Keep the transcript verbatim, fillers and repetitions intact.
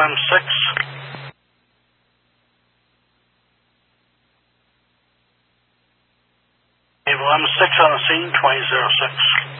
M six. Naval M six on the scene, twenty oh six.